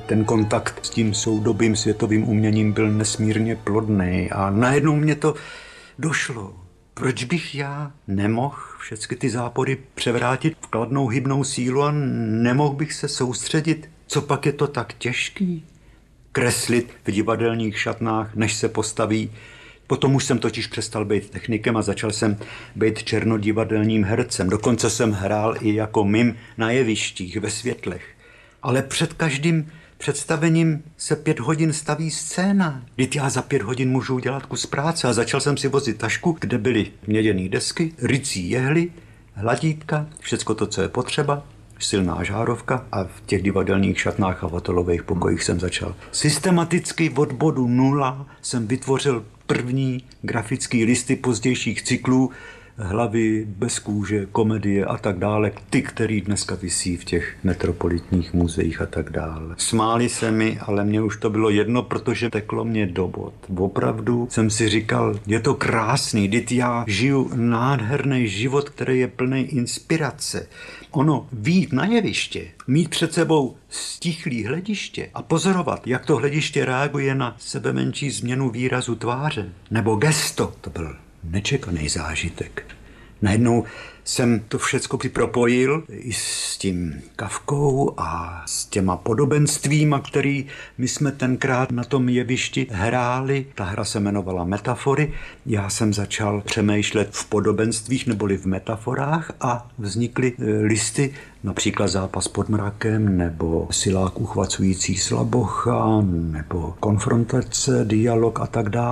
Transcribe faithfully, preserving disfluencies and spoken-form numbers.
ten kontakt s tím soudobým světovým uměním byl nesmírně plodný a najednou mě to došlo. Proč bych já nemohl všechny ty zápory převrátit v kladnou hybnou sílu a nemohl bych se soustředit? Co pak je to tak těžký? Kreslit v divadelních šatnách, než se postaví. Potom už jsem totiž přestal být technikem a začal jsem být černodivadelním hercem. Dokonce jsem hrál i jako mim na jevištích, ve světlech. Ale před každým představením se pět hodin staví scéna. Vždyť já za pět hodin můžu udělat kus práce a začal jsem si vozit tašku, kde byly měděné desky, rycí jehly, hladítka, všecko to, co je potřeba, silná žárovka a v těch divadelních šatnách a v hotelových pokojích jsem začal. Systematicky od bodu nula jsem vytvořil první grafické listy pozdějších cyklů, Hlavy bez kůže, komedie a tak dále, ty, který dneska visí v těch metropolitních muzeích a tak dále. Smáli se mi, ale mně už to bylo jedno, protože teklo mě do bod. Opravdu jsem si říkal, je to krásný, vždyť já žiju nádherný život, který je plný inspirace. Ono vyjít na jeviště, mít před sebou stichlý hlediště a pozorovat, jak to hlediště reaguje na sebe menší změnu výrazu tváře nebo gesto, to byl nečekaný zážitek. Najednou jsem to všecko propojil i s tím Kafkou a s těma podobenstvíma, který my jsme tenkrát na tom jevišti hráli. Ta hra se jmenovala Metafory. Já jsem začal přemýšlet v podobenstvích neboli v metaforách a vznikly listy, například Zápas pod mrakem, nebo Silák uchvacující slabocha, nebo konfrontace, dialog a tak dále.